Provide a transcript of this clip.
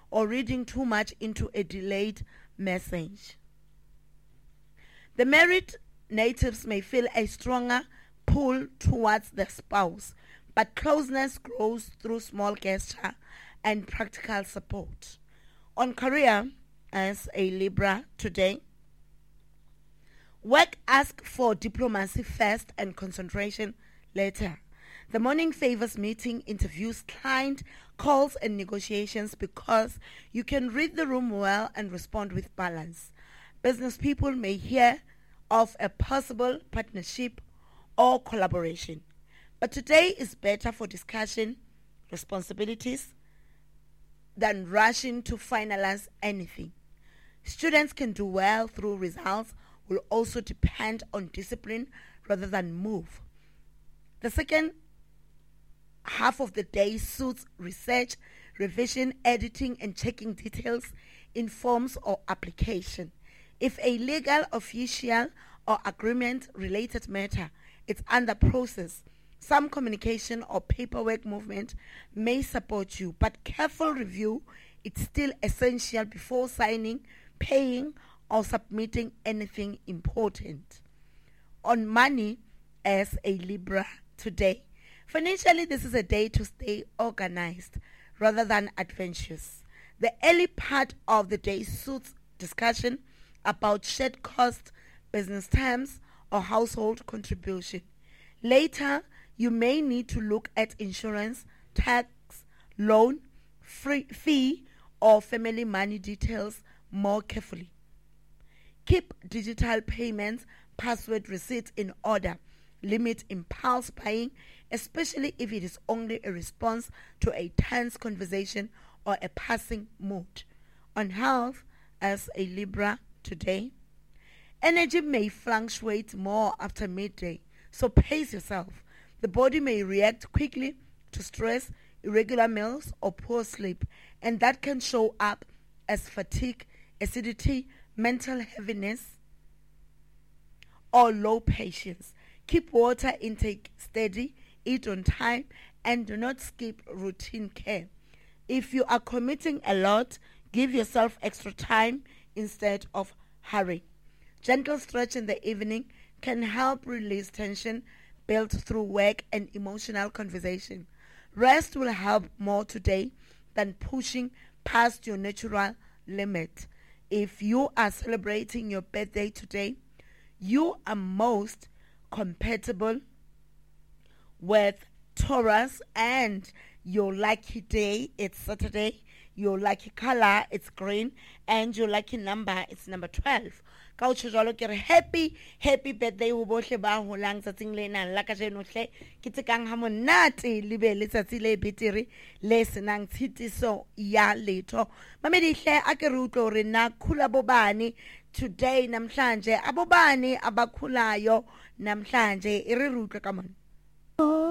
or reading too much into a delayed message. The married natives may feel a stronger pull towards their spouse, but closeness grows through small gesture and practical support. On career, as a Libra today, work asks for diplomacy first and concentration later. The morning favors meeting, interviews, client calls, and negotiations because you can read the room well and respond with balance. Business people may hear of a possible partnership or collaboration, but today is better for discussion, responsibilities, than rushing to finalize anything. Students can do well through results will also depend on discipline rather than move. The second half of the day suits research, revision, editing, and checking details in forms or application. If a legal, official, or agreement-related matter is under process, some communication or paperwork movement may support you, but careful review is still essential before signing, paying, or submitting anything important. On money, as a Libra today, financially this is a day to stay organized rather than adventurous. The early part of the day suits discussion about shared cost, business terms, or household contribution. Later, you may need to look at insurance, tax, loan, fee, or family money details more carefully. Keep digital payments, password receipts in order. Limit impulse buying, especially if it is only a response to a tense conversation or a passing mood. On health, as a Libra today, energy may fluctuate more after midday, so pace yourself. The body may react quickly to stress, irregular meals, or poor sleep, and that can show up as fatigue, acidity, mental heaviness, or low patience. Keep water intake steady, eat on time, and do not skip routine care. If you are committing a lot, give yourself extra time instead of hurry. Gentle stretch in the evening can help release tension built through work and emotional conversation. Rest will help more today than pushing past your natural limit. If you are celebrating your birthday today, you are most compatible with Taurus, and your lucky day it's Saturday, your lucky color it's green, and your lucky number it's number 12. Ka o tsholo ke re happy birthday ho bohle ba holang tsatsing lena la ka jeno hle ke tsekang ha monate le be le tsatsi le betere le senang tshitiso ya letho. Mamedi hle a ke re utlo re na khula bobani today namhlanje, abobani abakhulayo namhlanje, iri rutlo ka mona.